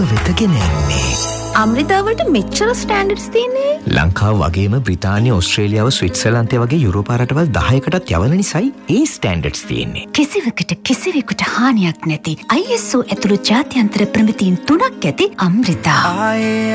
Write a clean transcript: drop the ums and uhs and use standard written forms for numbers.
වෙතගෙන එන්නේ. අම්රිතාවලට මෙච්චර ස්ටෑන්ඩඩ්ස් තියෙන්නේ? ලංකාව වගේම බ්‍රිතාන්‍ය, ඕස්ට්‍රේලියාව, ස්විට්සර්ලන්තය වගේ යුරෝපා රටවල් 10කටත් යවන නිසායි ඒ ස්ටෑන්ඩඩ්ස් තියෙන්නේ. කිසිවකට කිසිවෙකුට හානියක් නැති ISO ඇතුළු ජාත්‍යන්තර ප්‍රමිතීන් 3ක් ඇති අම්රිතා.